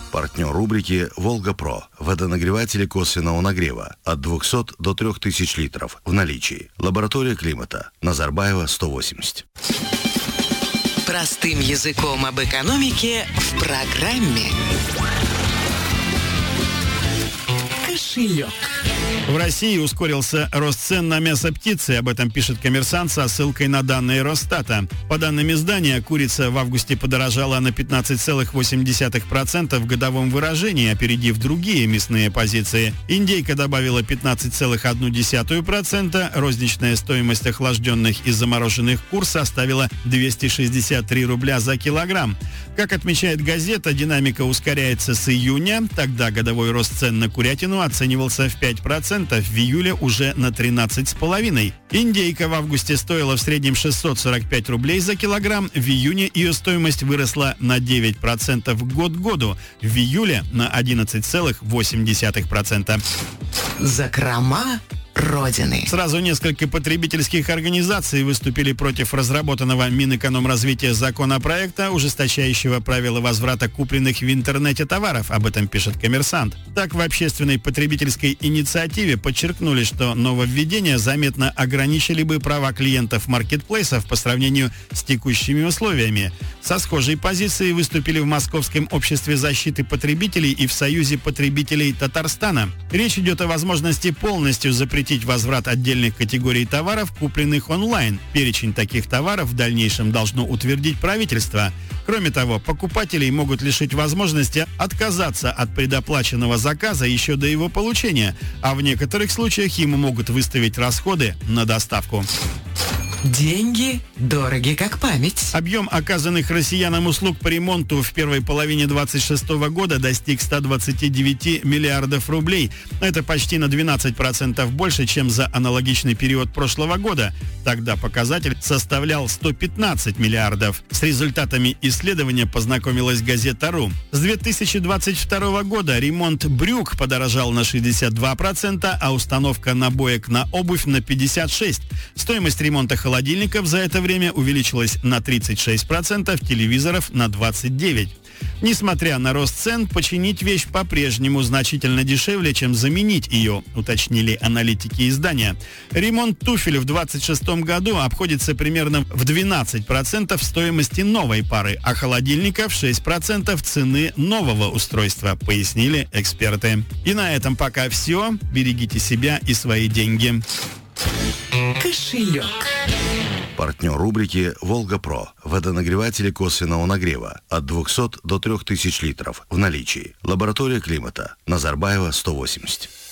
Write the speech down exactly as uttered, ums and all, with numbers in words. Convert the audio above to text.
Партнер рубрики «Волга-Про». Водонагреватели косвенного нагрева от двухсот до трёх тысяч литров в наличии. Лаборатория климата. Назарбаева, сто восемьдесят. Простым языком об экономике в программе «Кошелек». В России ускорился рост цен на мясо птицы. Об этом пишет «Коммерсант» со ссылкой на данные Росстата. По данным издания, курица в августе подорожала на пятнадцать целых восемь десятых процента в годовом выражении, опередив другие мясные позиции. Индейка добавила пятнадцать целых одну десятую процента. Розничная стоимость охлажденных и замороженных кур составила двести шестьдесят три рубля за килограмм. Как отмечает газета, динамика ускоряется с июня. Тогда годовой рост цен на курятину оценивался в пять процентов, в июле уже на тринадцать целых пять десятых. Индейка в августе стоила в среднем шестьсот сорок пять рублей за килограмм, в июне ее стоимость выросла на девять процентов год к году, в июле на одиннадцать целых восемь десятых процента. Закрома Родины. Сразу несколько потребительских организаций выступили против разработанного Минэкономразвития законопроекта, ужесточающего правила возврата купленных в интернете товаров. Об этом пишет «Коммерсант». Так, в общественной потребительской инициативе подчеркнули, что нововведения заметно ограничили бы права клиентов маркетплейсов по сравнению с текущими условиями. Со схожей позицией выступили в Московском обществе защиты потребителей и в Союзе потребителей Татарстана. Речь идет о возможности полностью запретить возврат отдельных категорий товаров, купленных онлайн. Перечень таких товаров в дальнейшем должно утвердить правительство. Кроме того, покупателей могут лишить возможности отказаться от предоплаченного заказа еще до его получения, а в некоторых случаях ему могут выставить расходы на доставку. Деньги дороги как память. Объем оказанных россиянам услуг по ремонту в первой половине двадцать шестого года достиг ста двадцати девяти миллиардов рублей. Это почти на двенадцать процентов больше, чем за аналогичный период прошлого года. Тогда показатель составлял сто пятнадцать миллиардов. С результатами исследования познакомилась газета «Ру». С две тысячи двадцать второго года ремонт брюк подорожал на шестьдесят два процента, а установка набоек на обувь на пятьдесят шесть процентов. Стоимость ремонта холодильников за это время увеличилась на тридцать шесть процентов, телевизоров на двадцать девять процентов. Несмотря на рост цен, починить вещь по-прежнему значительно дешевле, чем заменить ее, уточнили аналитики издания. Ремонт туфель в двадцать шестом году обходится примерно в двенадцать процентов стоимости новой пары, а холодильника в шесть процентов цены нового устройства, пояснили эксперты. И на этом пока все. Берегите себя и свои деньги. Кошелек. Партнер рубрики «Волга-Про». Водонагреватели косвенного нагрева от двухсот до трёх тысяч литров в наличии. Лаборатория климата. Назарбаева, сто восемьдесят.